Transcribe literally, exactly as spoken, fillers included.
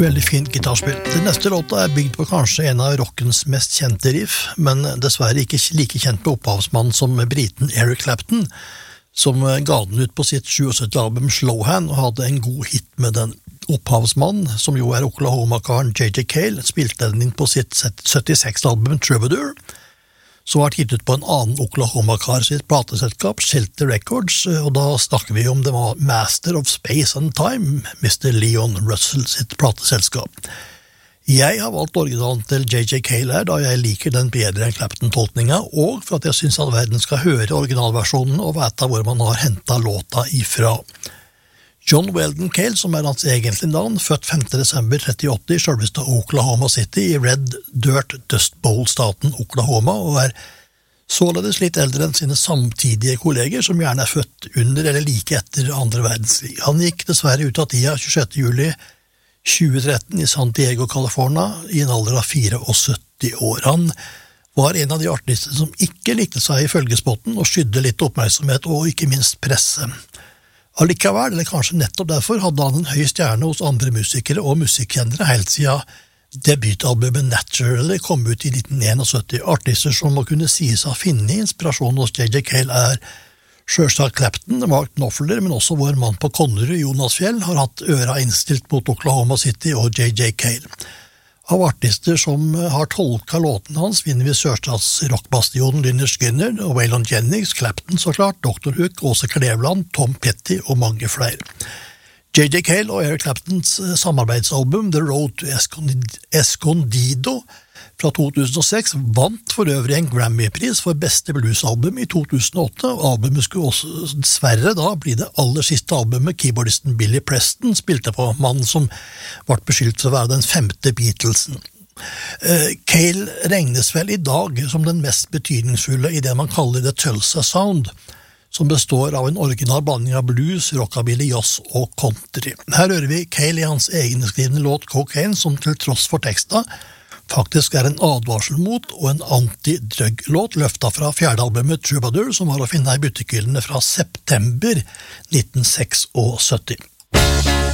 Veldig fint gitarspill. Den neste låta er bygd på kanskje en av rockens mest kjente riff, men dessverre ikke like kjent med opphavsmannen som briten Eric Clapton, som ga den ut på sitt syttiåtte album Slowhand og hadde en god hit med den. Opphavsmannen, som jo er Oklahoma-karen J J Cale, spilte den inn på sitt syttiseks album Troubadour, som var gitt ut på en annen Oklahoma-kar sitt plateselskap, Shelter Records, og da snakker vi om det var Master of Space and Time, mister Leon Russell sitt plateselskap. Jeg har valgt originalen til J J Cale her, da jeg liker den bedre enn Clapton-tolkninga, og for at jeg synes at verden skal høre originalversjonen og vite hvor man har hentet låta ifra. John Weldon Cale, som er hans egentlige navn, født femte desember trettiåtte i selveste Oklahoma City i Red Dirt Dust Bowl-staten Oklahoma, og er således litt eldre enn sine samtidige kolleger, som gjerne er født under eller like etter andre verdenskrig. Han gikk dessverre ut av tida tjuesjette juli tjue tretten i San Diego, California, i en alder av syttifire år. Han var en av de artistene som ikke likte seg i følgespotten og skydde litt oppmerksomhet og ikke minst presse. Allikevel, eller kanskje nettopp derfor, hadde han en høy stjerne hos andre musikere og musikkjennere helt siden debutalbumet Naturally kom ut i nitten syttién. Artister som må kunne sies å finne inspirasjon hos J J Cale er selvsagt Clapton, Mark Knopfler, men også vår mann på Connerud, Jonas Fjell, har hatt øra innstilt mot Oklahoma City og J J Cale. Av artister som har tolket låten hans finner vi Sørstats rockbastionen Lynyrd Skynyrd og Waylon Jennings, Clapton så klart, doktor Hook, Åse Kleveland, Tom Petty og mange flere. J J Cale og Eric Claptons samarbeidsalbum The Road to Escondido fra to tusen og seks vant for øvrig en Grammy-pris for beste bluesalbum i to tusen og åtte, og albumet skulle også dessverre da bli det aller siste albumet keyboardisten Billy Preston spilte på, mannen som ble beskyldt for å være den femte Beatlesen. Uh, Cale regnes vel i dag som den mest betydningsfulle i det man kaller The Tulsa Sound, som består av en original blanding av blues, rockabilly, jazz og country. Her hører vi Cale i hans egenskrivende låt Cocaine, som til tross for teksta faktisk er en advarsel mot og en anti-drug-låt løftet fra fjerde albumet Troubadour, som var å finne i butikkhyllene fra september nitten syttiseks.